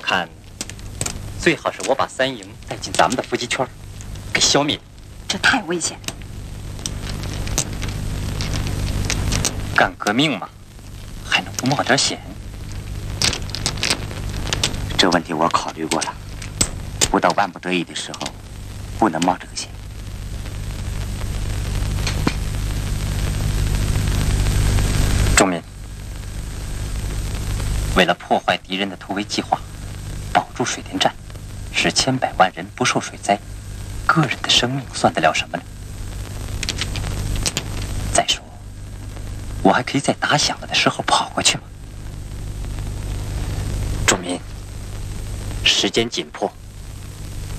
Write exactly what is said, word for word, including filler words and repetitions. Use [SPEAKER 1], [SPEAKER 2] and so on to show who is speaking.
[SPEAKER 1] 看，最好是我把三营带进咱们的伏击圈，给消灭。
[SPEAKER 2] 这太危险。
[SPEAKER 1] 干革命嘛，还能不冒点险？
[SPEAKER 3] 这问题我考虑过了，不到万不得已的时候，不能冒这个险。
[SPEAKER 1] 仲敏，为了破坏敌人的突围计划，保住水电站，使千百万人不受水灾，个人的生命算得了什么呢？再说，我还可以在打响了的时候跑过去吗？仲敏，时间紧迫。